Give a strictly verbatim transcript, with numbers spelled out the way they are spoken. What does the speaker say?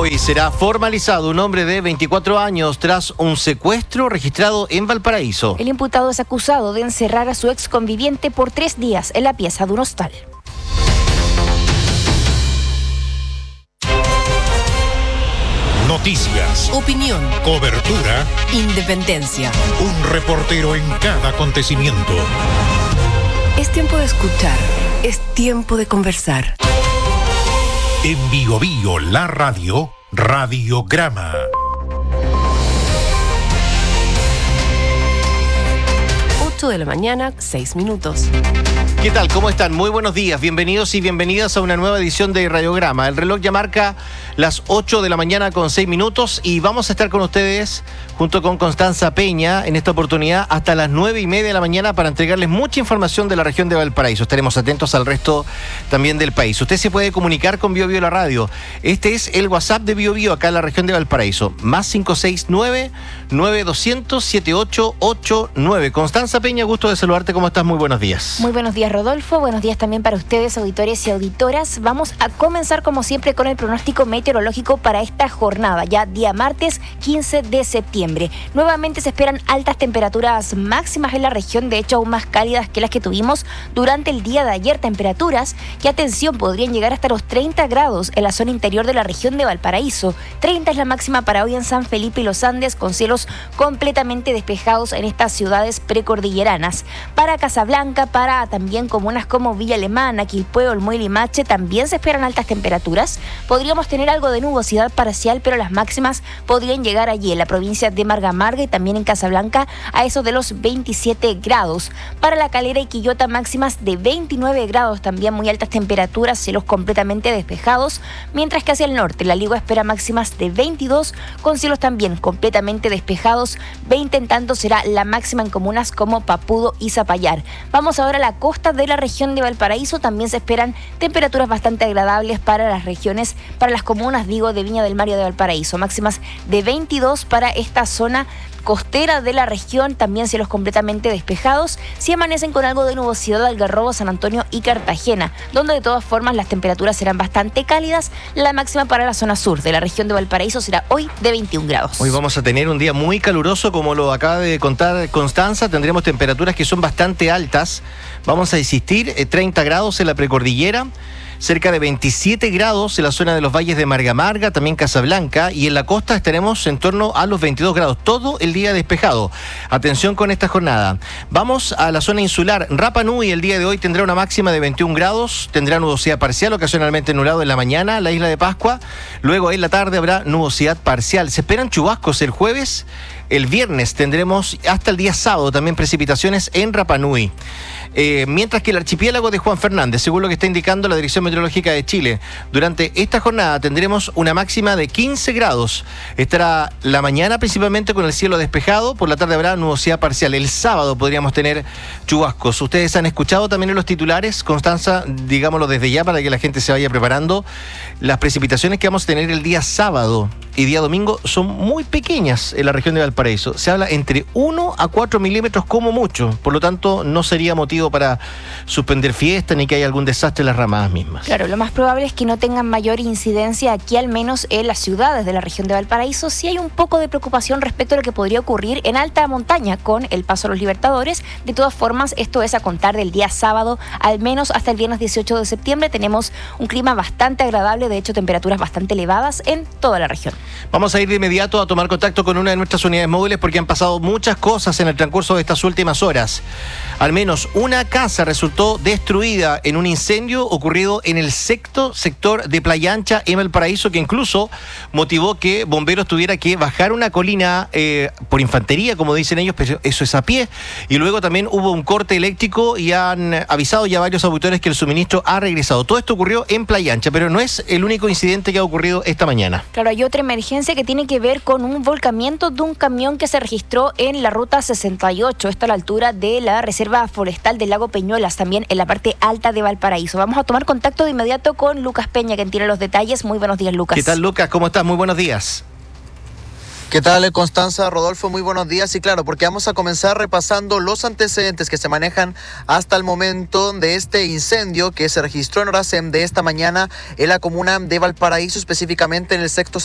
Hoy será formalizado un hombre de veinticuatro años tras un secuestro registrado en Valparaíso. El imputado es acusado de encerrar a su ex conviviente por tres días en la pieza de un hostal. Noticias, opinión, cobertura, independencia. Un reportero en cada acontecimiento. Es tiempo de escuchar, es tiempo de conversar. En Bio Bio, la radio, Radiograma. ocho de la mañana, seis minutos. ¿Qué tal? ¿Cómo están? Muy buenos días. Bienvenidos y bienvenidas a una nueva edición de Radiograma. El reloj ya marca las ocho de la mañana con seis minutos y vamos a estar con ustedes junto con Constanza Peña en esta oportunidad hasta las nueve y media de la mañana para entregarles mucha información de la región de Valparaíso. Estaremos atentos al resto también del país. Usted se puede comunicar con Bio Bio la radio. Este es el WhatsApp de Bio Bio acá en la región de Valparaíso. Más cinco seis nueve, nueve dos cero cero, siete ocho ocho nueve. Constanza Peña, gusto de saludarte. ¿Cómo estás? Muy buenos días. Muy buenos días, Rodolfo. Buenos días también para ustedes, auditores y auditoras. Vamos a comenzar, como siempre, con el pronóstico meteorológico para esta jornada, ya día martes quince de septiembre. Nuevamente se esperan altas temperaturas máximas en la región, de hecho aún más cálidas que las que tuvimos durante el día de ayer. Temperaturas que, atención, podrían llegar hasta los treinta grados en la zona interior de la región de Valparaíso. treinta es la máxima para hoy en San Felipe y los Andes, con cielos completamente despejados en estas ciudades precordilleranas. Para Casablanca, para también comunas como Villa Alemana, Quilpué, Olmué y Limache, también se esperan altas temperaturas. Podríamos tener algo de nubosidad parcial, pero las máximas podrían llegar allí en la provincia de Marga y también en Casablanca a eso de los veintisiete grados. Para La Calera y Quillota, máximas de veintinueve grados, también muy altas temperaturas, cielos completamente despejados, mientras que hacia el norte la Ligua espera máximas de veintidós con cielos también completamente despejados. veinte en tanto será la máxima en comunas como Papudo y Zapallar. Vamos ahora a la costa de la región de Valparaíso. También se esperan temperaturas bastante agradables para las regiones, para las comunas, digo, de Viña del Mar y de Valparaíso. Máximas de veintidós para esta zona costera de la región, también cielos completamente despejados. Si amanecen con algo de nubosidad Algarrobo, San Antonio y Cartagena, donde de todas formas las temperaturas serán bastante cálidas. La máxima para la zona sur de la región de Valparaíso será hoy de veintiún grados. Hoy vamos a tener un día muy caluroso, como lo acaba de contar Constanza. Tendremos temperaturas que son bastante altas. Vamos a existir eh, treinta grados en la precordillera, cerca de veintisiete grados en la zona de los valles de Marga Marga, también Casablanca, y en la costa estaremos en torno a los veintidós grados, todo el día despejado. Atención con esta jornada. Vamos a la zona insular. Rapa Nui el día de hoy tendrá una máxima de veintiún grados, tendrá nubosidad parcial, ocasionalmente nublado en la mañana, la isla de Pascua. Luego en la tarde habrá nubosidad parcial. Se esperan chubascos el jueves. El viernes tendremos hasta el día sábado también precipitaciones en Rapa Nui. Eh, mientras que el archipiélago de Juan Fernández, según lo que está indicando la Dirección Meteorológica de Chile, durante esta jornada tendremos una máxima de quince grados. Estará la mañana principalmente con el cielo despejado, por la tarde habrá nubosidad parcial. El sábado podríamos tener chubascos. Ustedes han escuchado también en los titulares, Constanza, digámoslo desde ya para que la gente se vaya preparando. Las precipitaciones que vamos a tener el día sábado y día domingo son muy pequeñas en la región de Valparaíso. Se habla entre uno a cuatro milímetros como mucho, por lo tanto no sería motivo para suspender fiestas ni que haya algún desastre en las ramadas mismas. Claro, lo más probable es que no tengan mayor incidencia aquí, al menos en las ciudades de la región de Valparaíso. Sí hay un poco de preocupación respecto a lo que podría ocurrir en alta montaña con el paso a los Libertadores. De todas formas, esto es a contar del día sábado, al menos hasta el viernes dieciocho de septiembre. Tenemos un clima bastante agradable, de hecho temperaturas bastante elevadas en toda la región. Vamos a ir de inmediato a tomar contacto con una de nuestras unidades móviles porque han pasado muchas cosas en el transcurso de estas últimas horas. Al menos una casa resultó destruida en un incendio ocurrido en el sexto sector de Playa Ancha en Valparaíso, que incluso motivó que bomberos tuviera que bajar una colina eh, por infantería, como dicen ellos, pero eso es a pie. Y luego también hubo un corte eléctrico y han avisado ya varios auditores que el suministro ha regresado. Todo esto ocurrió en Playa Ancha, pero no es el único incidente que ha ocurrido esta mañana. Claro, hay otra emergencia que tiene que ver con un volcamiento de un camión que se registró en la ruta sesenta y ocho, esto a la altura de la reserva forestal del lago Peñuelas, también en la parte alta de Valparaíso. Vamos a tomar contacto de inmediato con Lucas Peña, quien tiene los detalles. Muy buenos días, Lucas. ¿Qué tal, Lucas? ¿Cómo estás? Muy buenos días. ¿Qué tal, Constanza, Rodolfo? Muy buenos días. Y claro, porque vamos a comenzar repasando los antecedentes que se manejan hasta el momento de este incendio que se registró en horas de esta mañana en la comuna de Valparaíso, específicamente en el sexto